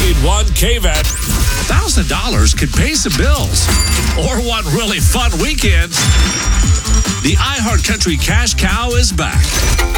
need one KVET. $1,000 could pay some bills. Or one really fun weekend. The iHeart Country Cash Cow is back.